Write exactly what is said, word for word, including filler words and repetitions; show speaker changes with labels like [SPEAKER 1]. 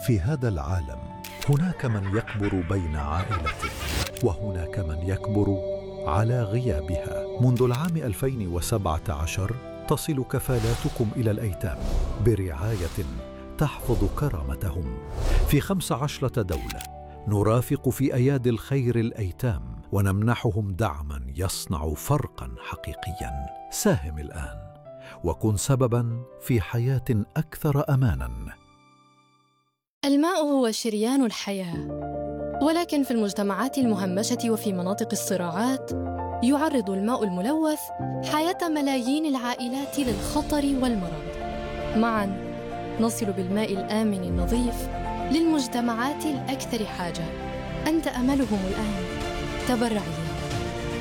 [SPEAKER 1] في هذا العالم هناك من يكبر بين عائلته، وهناك من يكبر على غيابها. منذ العام ألفين وسبعة عشر تصل كفالاتكم إلى الأيتام برعاية تحفظ كرامتهم في خمس عشرة دولة. نرافق في أيادي الخير الأيتام ونمنحهم دعما يصنع فرقا حقيقيا. ساهم الآن وكن سببا في حياة أكثر أمانا.
[SPEAKER 2] الماء هو شريان الحياة، ولكن في المجتمعات المهمشة وفي مناطق الصراعات يعرض الماء الملوث حياة ملايين العائلات للخطر والمرض. معا نصل بالماء الآمن النظيف للمجتمعات الأكثر حاجة. أنت أملهم الآن، تبرع.